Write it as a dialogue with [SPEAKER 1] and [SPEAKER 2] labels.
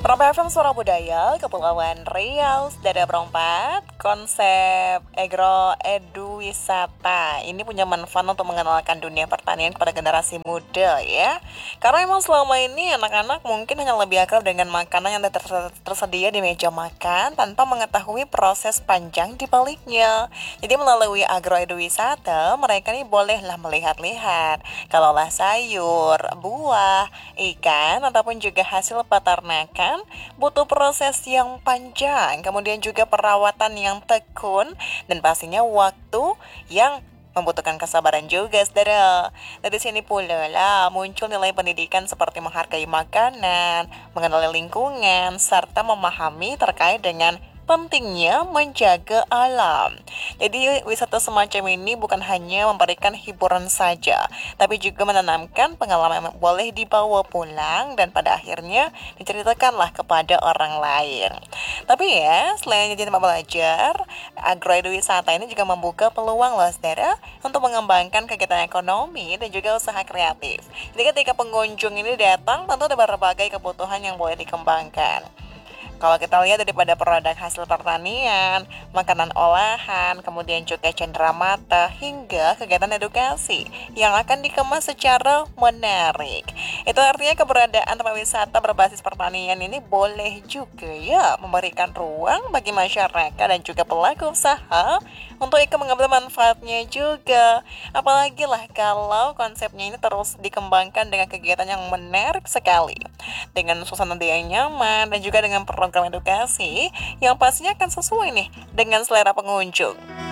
[SPEAKER 1] Perempuan FM Suara Budaya, Kepulauan Riau, Dada Berempat, konsep edwisata. Ini punya manfaat untuk mengenalkan dunia pertanian kepada generasi muda ya. Karena emang selama ini anak-anak mungkin hanya lebih akrab dengan makanan yang tersedia di meja makan tanpa mengetahui proses panjang di baliknya. Jadi melalui agroedwisata, mereka nih bolehlah melihat-lihat kalau lah sayur, buah, ikan, ataupun juga hasil peternakan butuh proses yang panjang, kemudian juga perawatan yang tekun, dan pastinya waktu yang membutuhkan kesabaran juga, saudara. Dari sini pula lah muncul nilai pendidikan seperti menghargai makanan, mengenali lingkungan, serta memahami terkait dengan pentingnya menjaga alam. Jadi wisata semacam ini bukan hanya memberikan hiburan saja, tapi juga menanamkan pengalaman yang boleh dibawa pulang dan pada akhirnya diceritakanlah kepada orang lain. Tapi ya, selain jadi tempat belajar, agrowisata ini juga membuka peluang loh saudara untuk mengembangkan kegiatan ekonomi dan juga usaha kreatif. Jadi ketika pengunjung ini datang, tentu ada berbagai kebutuhan yang boleh dikembangkan. Kalau kita lihat daripada produk hasil pertanian, makanan olahan, kemudian juga cenderamata, hingga kegiatan edukasi yang akan dikemas secara menarik. Itu artinya keberadaan tempat wisata berbasis pertanian ini boleh juga ya memberikan ruang bagi masyarakat dan juga pelaku usaha untuk ikut mengambil manfaatnya juga. Apalagi lah kalau konsepnya ini terus dikembangkan dengan kegiatan yang menarik sekali, dengan suasana yang nyaman dan juga dengan program edukasi yang pastinya akan sesuai nih dengan selera pengunjung.